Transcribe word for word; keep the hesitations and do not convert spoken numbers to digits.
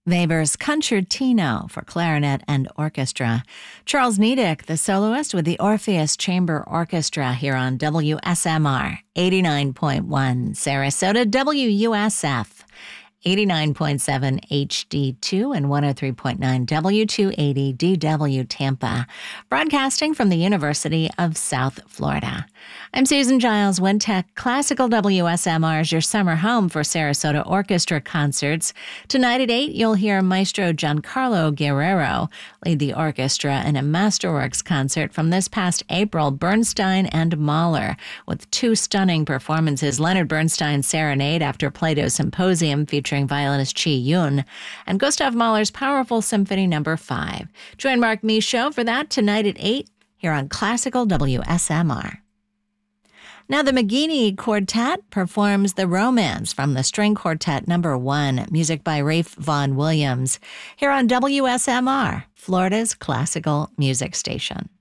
Weber's Concertino for clarinet and orchestra. Charles Niedick, the soloist with the Orpheus Chamber Orchestra here on W S M R eighty-nine point one Sarasota, W U S F eighty-nine point seven H D two and one oh three point nine W two eighty D W Tampa, broadcasting from the University of South Florida. I'm Susan Giles, Wintec. Classical W S M R is your summer home for Sarasota Orchestra concerts. Tonight at eight, you'll hear Maestro Giancarlo Guerrero lead the orchestra in a Masterworks concert from this past April, Bernstein and Mahler, with two stunning performances, Leonard Bernstein's Serenade after Plato's Symposium featuring violinist Chi Yun, and Gustav Mahler's powerful Symphony Number five. Join Mark Michaud for that tonight at eight here on Classical W S M R. Now, the Maggini Quartet performs The Romance from the String Quartet Number one, music by Rafe Vaughan Williams, here on W S M R, Florida's classical music station.